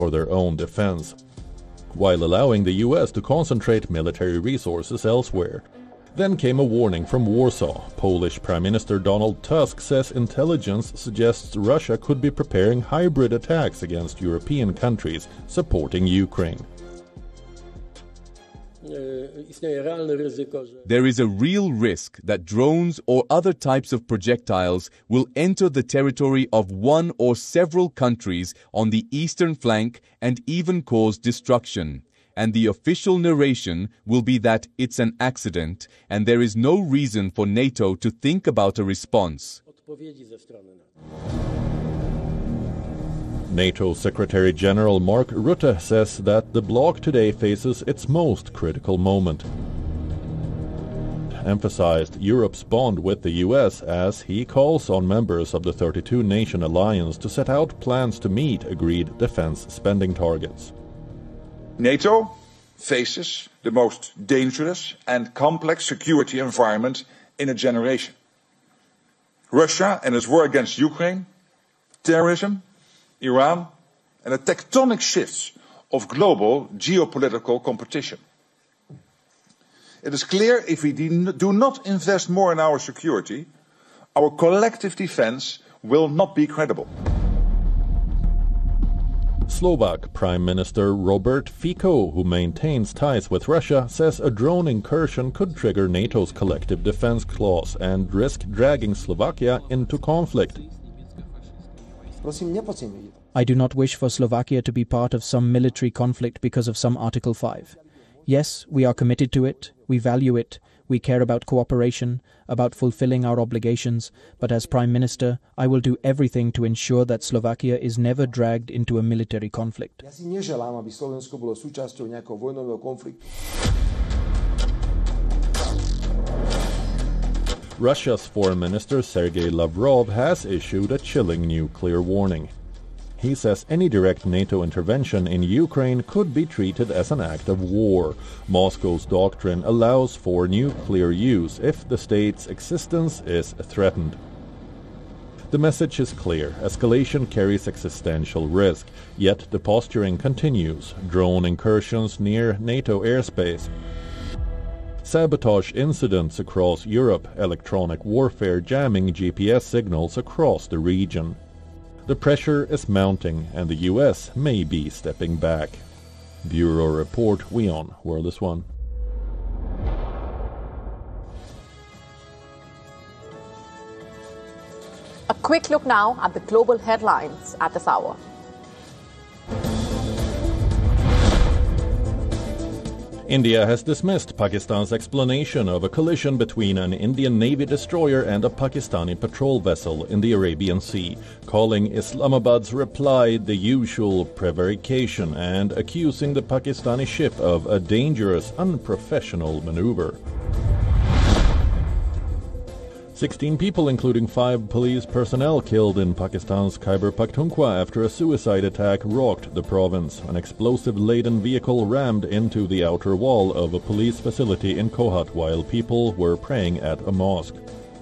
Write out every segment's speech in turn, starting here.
for their own defense, while allowing the US to concentrate military resources elsewhere. Then came a warning from Warsaw. Polish Prime Minister Donald Tusk says intelligence suggests Russia could be preparing hybrid attacks against European countries supporting Ukraine. There is a real risk that drones or other types of projectiles will enter the territory of one or several countries on the eastern flank and even cause destruction. And the official narration will be that it's an accident and there is no reason for NATO to think about a response. NATO Secretary General Mark Rutte says that the bloc today faces its most critical moment. Emphasized Europe's bond with the US as he calls on members of the 32-nation alliance to set out plans to meet agreed defense spending targets. NATO faces the most dangerous and complex security environment in a generation. Russia and its war against Ukraine, terrorism, Iran, and the tectonic shifts of global geopolitical competition. It is clear if we do not invest more in our security, our collective defense will not be credible. Slovak Prime Minister Robert Fico, who maintains ties with Russia, says a drone incursion could trigger NATO's collective defense clause and risk dragging Slovakia into conflict. I do not wish for Slovakia to be part of some military conflict because of some Article 5. Yes, we are committed to it, we value it, we care about cooperation, about fulfilling our obligations, but as Prime Minister, I will do everything to ensure that Slovakia is never dragged into a military conflict. Russia's Foreign Minister Sergei Lavrov has issued a chilling nuclear warning. He says any direct NATO intervention in Ukraine could be treated as an act of war. Moscow's doctrine allows for nuclear use if the state's existence is threatened. The message is clear. Escalation carries existential risk, yet the posturing continues. Drone incursions near NATO airspace, sabotage incidents across Europe, electronic warfare jamming GPS signals across the region. The pressure is mounting and the US may be stepping back. Bureau Report, WION, World is One. A quick look now at the global headlines at this hour. India has dismissed Pakistan's explanation of a collision between an Indian Navy destroyer and a Pakistani patrol vessel in the Arabian Sea, calling Islamabad's reply the usual prevarication and accusing the Pakistani ship of a dangerous, unprofessional maneuver. 16 people, including 5 police personnel, killed in Pakistan's Khyber Pakhtunkhwa after a suicide attack rocked the province. An explosive-laden vehicle rammed into the outer wall of a police facility in Kohat while people were praying at a mosque.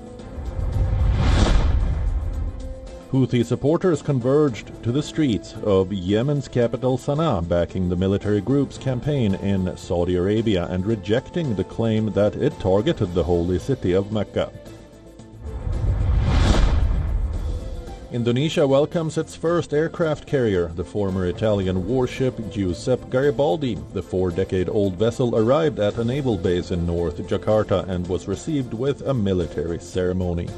Houthi supporters converged to the streets of Yemen's capital Sana'a, backing the military group's campaign in Saudi Arabia and rejecting the claim that it targeted the holy city of Mecca. Indonesia welcomes its first aircraft carrier, the former Italian warship Giuseppe Garibaldi. The 4-decade-old vessel arrived at a naval base in North Jakarta and was received with a military ceremony.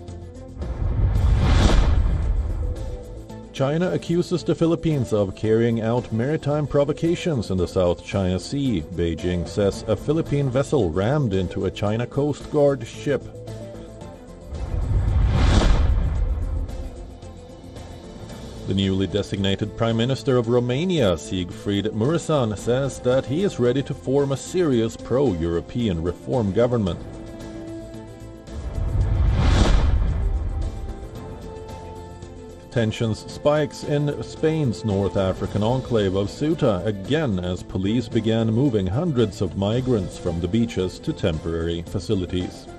China accuses the Philippines of carrying out maritime provocations in the South China Sea. Beijing says a Philippine vessel rammed into a China Coast Guard ship. The newly designated Prime Minister of Romania, Siegfried Mureșan, says that he is ready to form a serious pro-European reform government. Tensions spikes in Spain's North African enclave of Ceuta again as police began moving hundreds of migrants from the beaches to temporary facilities.